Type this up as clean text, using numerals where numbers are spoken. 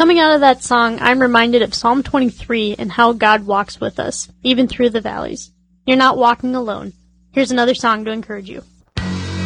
Coming out of that song, I'm reminded of Psalm 23 and how God walks with us, even through the valleys. You're not walking alone. Here's another song to encourage you.